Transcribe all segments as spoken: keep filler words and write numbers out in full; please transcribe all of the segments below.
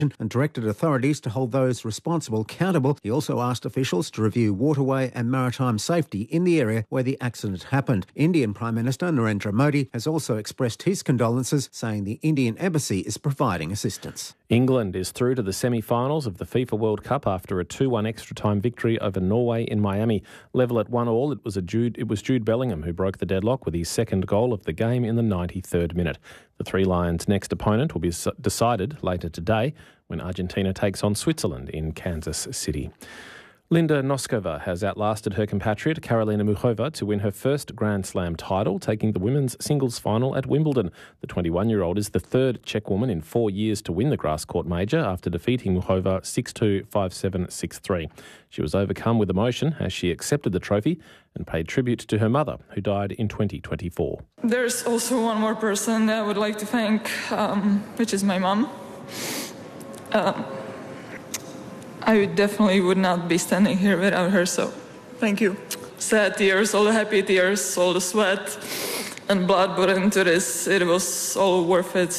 and directed authorities to hold those responsible accountable. He also asked officials to review waterway and maritime safety in the area where the accident happened. Indian Prime Minister Narendra Modi has also expressed his condolences, saying the Indian Embassy is providing assistance. England is through to the semi-finals of the FIFA World Cup after a two one extra-time victory over Norway in Miami. Level at one all, it was a Jude, it was Jude Bellingham who broke the deadlock with his second goal of the game in the ninety-third minute. The Three Lions' next opponent will be decided later today when Argentina takes on Switzerland in Kansas City. Linda Noskova has outlasted her compatriot Karolina Muchova to win her first Grand Slam title, taking the women's singles final at Wimbledon. The twenty-one-year-old is the third Czech woman in four years to win the grass court major after defeating Muchova six two, five seven, six three. She was overcome with emotion as she accepted the trophy and paid tribute to her mother, who died in twenty twenty-four. There's also one more person that I would like to thank, um, which is my mom. Um, I definitely would not be standing here without her, so thank you. Sad tears, all the happy tears, all the sweat and blood put into this, it was all worth it.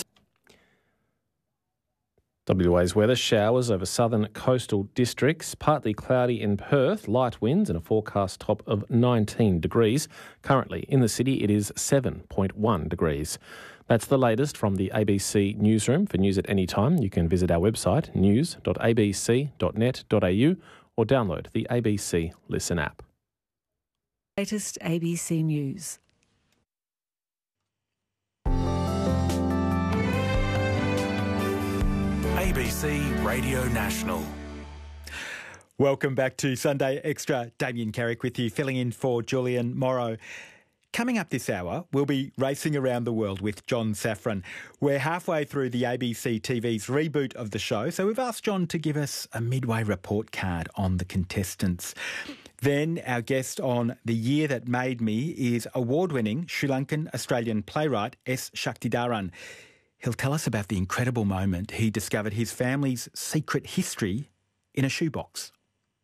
W A's weather: showers over southern coastal districts, partly cloudy in Perth, light winds and a forecast top of nineteen degrees. Currently in the city it is seven point one degrees. That's the latest from the A B C newsroom. For news at any time, you can visit our website news dot a b c dot net dot a u or download the A B C Listen app. Latest A B C News. A B C Radio National. Welcome back to Sunday Extra. Damien Carrick with you, filling in for Julian Morrow. Coming up this hour, we'll be racing around the world with John Safran. We're halfway through the A B C T V's reboot of the show, so we've asked John to give us a midway report card on the contestants. Then our guest on The Year That Made Me is award-winning Sri Lankan Australian playwright S. Shaktidaran. He'll tell us about the incredible moment he discovered his family's secret history in a shoebox.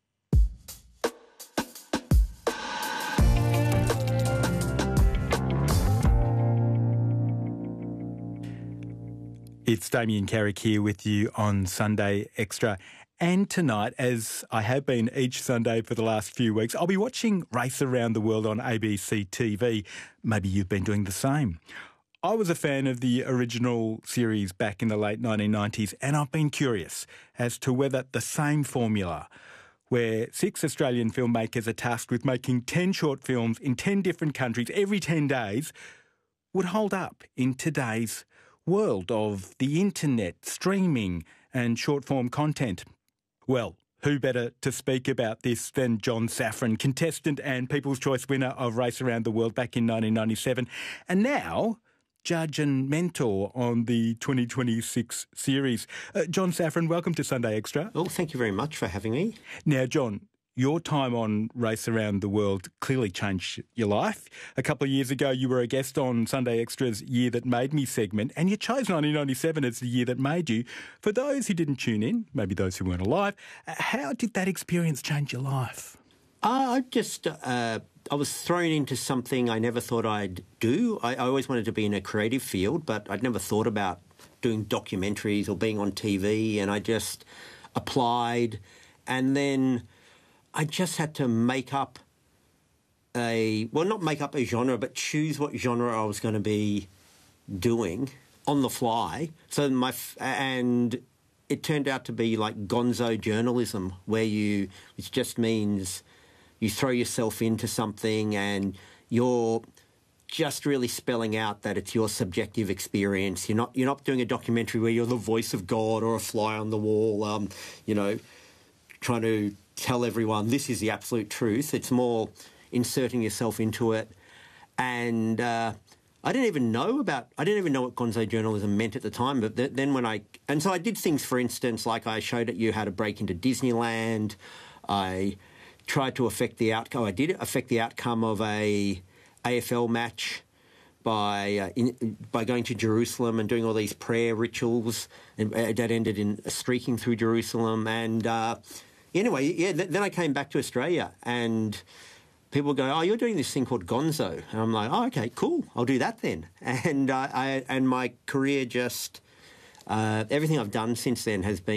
It's Damien Carrick here with you on Sunday Extra. And tonight, as I have been each Sunday for the last few weeks, I'll be watching Race Around the World on A B C T V. Maybe you've been doing the same. I was a fan of the original series back in the late nineteen nineties, and I've been curious as to whether the same formula, where six Australian filmmakers are tasked with making ten short films in ten different countries every ten days, would hold up in today's world of the internet, streaming and short-form content. Well, who better to speak about this than John Safran, contestant and People's Choice winner of Race Around the World back in nineteen ninety-seven, and now judge and mentor on the twenty twenty-six series. Uh, John Safran, welcome to Sunday Extra. Oh, thank you very much for having me. Now, John, your time on Race Around the World clearly changed your life. A couple of years ago, you were a guest on Sunday Extra's Year That Made Me segment, and you chose nineteen ninety-seven as the year that made you. For those who didn't tune in, maybe those who weren't alive, how did that experience change your life? I just, uh, I was thrown into something I never thought I'd do. I, I always wanted to be in a creative field, but I'd never thought about doing documentaries or being on T V, and I just applied, and then I just had to make up a, well, not make up a genre, but choose what genre I was going to be doing on the fly. So my, and it turned out to be like gonzo journalism, where you, which just means you throw yourself into something and you're just really spelling out that it's your subjective experience. You're not, you're not doing a documentary where you're the voice of God or a fly on the wall, um, you know, trying to tell everyone this is the absolute truth. It's more inserting yourself into it. And uh, I didn't even know about, I didn't even know what gonzo journalism meant at the time. But th- then when I, and so I did things, for instance, like I showed you how to break into Disneyland. I tried to affect the outcome, I did affect the outcome of a A F L match by uh, in, by going to Jerusalem and doing all these prayer rituals, and uh, that ended in streaking through Jerusalem. And uh, anyway, yeah, th- then I came back to Australia, and people go, "Oh, you're doing this thing called gonzo," and I'm like, "Oh, okay, cool, I'll do that then." And uh, I and my career just uh, everything I've done since then has been